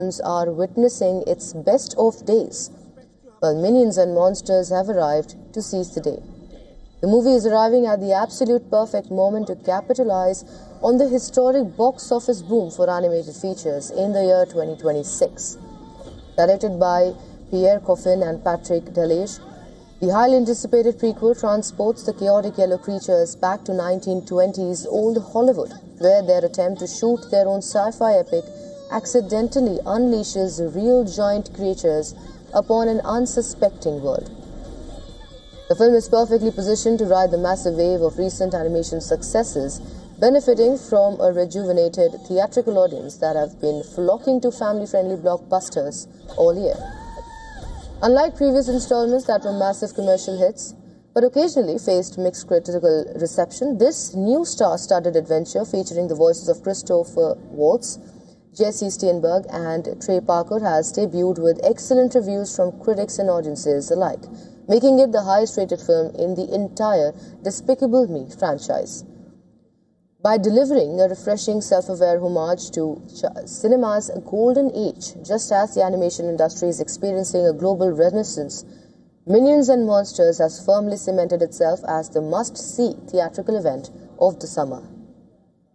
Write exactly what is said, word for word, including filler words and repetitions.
are witnessing its best of days, while Minions and Monsters have arrived to seize the day. The movie is arriving at the absolute perfect moment to capitalize on the historic box office boom for animated features in the year twenty twenty-six. Directed by Pierre Coffin and Patrick Delage, the highly anticipated prequel transports the chaotic yellow creatures back to nineteen twenties old Hollywood, where their attempt to shoot their own sci-fi epic accidentally unleashes real giant creatures upon an unsuspecting world. The film is perfectly positioned to ride the massive wave of recent animation successes, benefiting from a rejuvenated theatrical audience that have been flocking to family-friendly blockbusters all year. Unlike previous installments that were massive commercial hits, but occasionally faced mixed critical reception, this new star-studded adventure featuring the voices of Christopher Waltz, Jesse Steinberg and Trey Parker has debuted with excellent reviews from critics and audiences alike, making it the highest-rated film in the entire Despicable Me franchise. By delivering a refreshing, self-aware homage to cinema's golden age, just as the animation industry is experiencing a global renaissance, Minions and Monsters has firmly cemented itself as the must-see theatrical event of the summer.